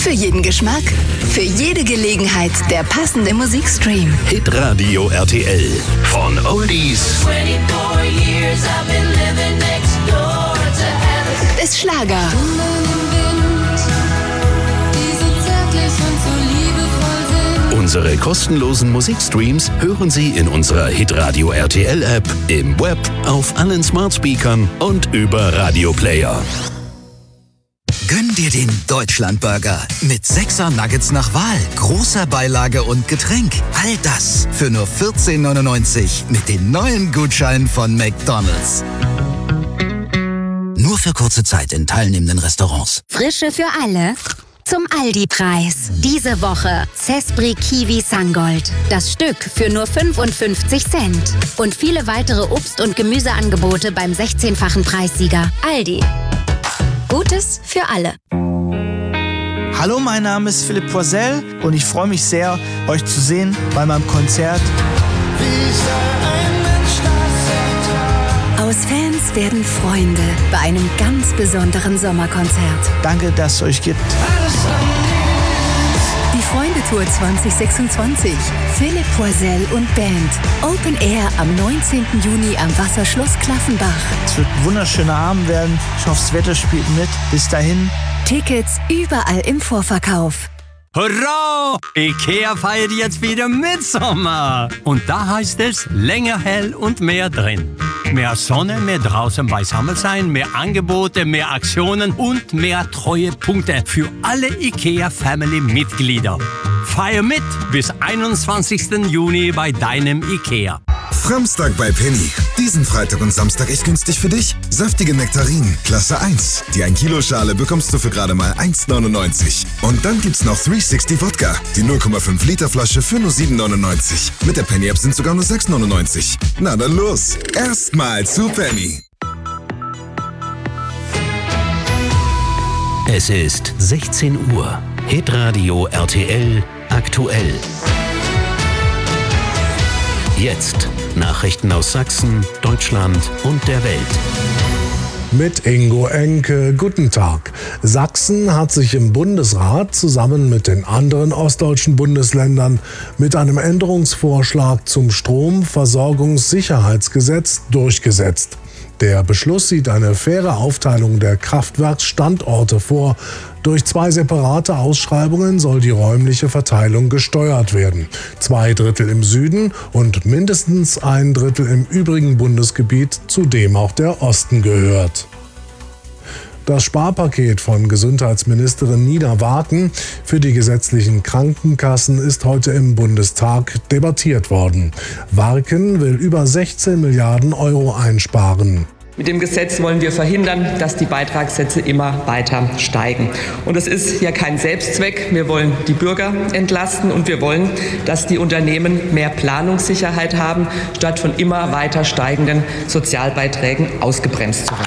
Für jeden Geschmack, für jede Gelegenheit der passende Musikstream. Hitradio RTL. Von Oldies bis Schlager. Unsere kostenlosen Musikstreams hören Sie in unserer Hitradio RTL App, im Web, auf allen Smartspeakern und über Radio Player. Gönn dir den Deutschlandburger mit 6er Nuggets nach Wahl, großer Beilage und Getränk. All das für nur 14,99 mit den neuen Gutscheinen von McDonald's. Nur für kurze Zeit in teilnehmenden Restaurants. Frische für alle zum Aldi-Preis. Diese Woche Zespri Kiwi Sangold. Das Stück für nur 55 Cent. Und viele weitere Obst- und Gemüseangebote beim 16-fachen Preissieger. Aldi. Gutes für alle. Hallo, mein Name ist Philipp Poisel und ich freue mich sehr, euch zu sehen bei meinem Konzert. Aus Fans werden Freunde bei einem ganz besonderen Sommerkonzert. Danke, dass es euch gibt. Die Freunde-Tour 2026. Philipp Poisel und Band. Open Air am 19. Juni am Wasserschloss Klaffenbach. Es wird ein wunderschöner Abend werden. Ich hoffe, das Wetter spielt mit. Bis dahin. Tickets überall im Vorverkauf. Hurra! IKEA feiert jetzt wieder Mitsommer. Und da heißt es länger hell und mehr drin. Mehr Sonne, mehr draußen beisammen sein, mehr Angebote, mehr Aktionen und mehr Treuepunkte für alle IKEA-Family-Mitglieder. Feier mit bis 21. Juni bei deinem IKEA. Framstag bei Penny. Diesen Freitag und Samstag echt günstig für dich. Saftige Nektarinen, Klasse 1. Die 1 Kilo Schale bekommst du für gerade mal 1,99. Und dann gibt's noch 360 Wodka. Die 0,5 Liter Flasche für nur 7,99. Mit der Penny App sind sogar nur 6,99. Na dann los. Erstmal zu Penny. Es ist 16 Uhr. Hitradio RTL aktuell. Jetzt Nachrichten aus Sachsen, Deutschland und der Welt. Mit Ingo Enke, guten Tag. Sachsen hat sich im Bundesrat zusammen mit den anderen ostdeutschen Bundesländern mit einem Änderungsvorschlag zum Stromversorgungssicherheitsgesetz durchgesetzt. Der Beschluss sieht eine faire Aufteilung der Kraftwerksstandorte vor. Durch 2 separate Ausschreibungen soll die räumliche Verteilung gesteuert werden. 2/3 im Süden und mindestens 1/3 im übrigen Bundesgebiet, zu dem auch der Osten gehört. Das Sparpaket von Gesundheitsministerin Nina Warken für die gesetzlichen Krankenkassen ist heute im Bundestag debattiert worden. Warken will über 16 Milliarden Euro einsparen. Mit dem Gesetz wollen wir verhindern, dass die Beitragssätze immer weiter steigen. Und es ist ja kein Selbstzweck. Wir wollen die Bürger entlasten und wir wollen, dass die Unternehmen mehr Planungssicherheit haben, statt von immer weiter steigenden Sozialbeiträgen ausgebremst zu werden.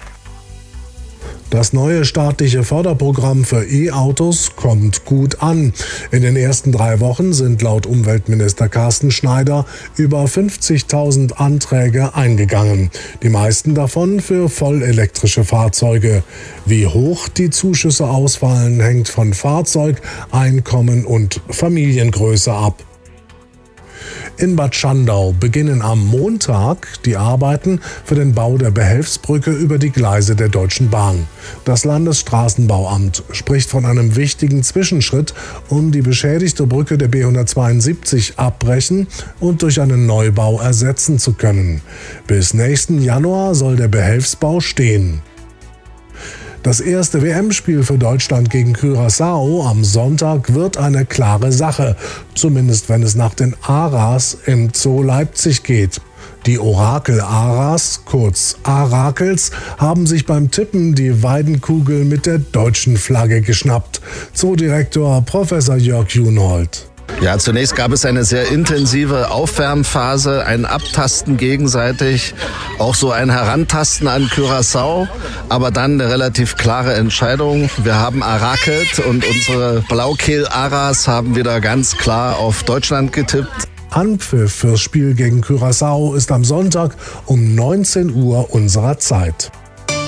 Das neue staatliche Förderprogramm für E-Autos kommt gut an. In den ersten 3 Wochen sind laut Umweltminister Carsten Schneider über 50.000 Anträge eingegangen. Die meisten davon für vollelektrische Fahrzeuge. Wie hoch die Zuschüsse ausfallen, hängt von Fahrzeug, Einkommen und Familiengröße ab. In Bad Schandau beginnen am Montag die Arbeiten für den Bau der Behelfsbrücke über die Gleise der Deutschen Bahn. Das Landesstraßenbauamt spricht von einem wichtigen Zwischenschritt, um die beschädigte Brücke der B172 abbrechen und durch einen Neubau ersetzen zu können. Bis nächsten Januar soll der Behelfsbau stehen. Das erste WM-Spiel für Deutschland gegen Curaçao am Sonntag wird eine klare Sache, zumindest wenn es nach den Aras im Zoo Leipzig geht. Die Orakel-Aras, kurz Arakels, haben sich beim Tippen die Weidenkugel mit der deutschen Flagge geschnappt. Zoodirektor Professor Jörg Junold. Ja, zunächst gab es eine sehr intensive Aufwärmphase, ein Abtasten gegenseitig, auch so ein Herantasten an Curaçao, aber dann eine relativ klare Entscheidung. Wir haben arakelt und unsere Blaukehl-Aras haben wieder ganz klar auf Deutschland getippt. Anpfiff fürs Spiel gegen Curaçao ist am Sonntag um 19 Uhr unserer Zeit.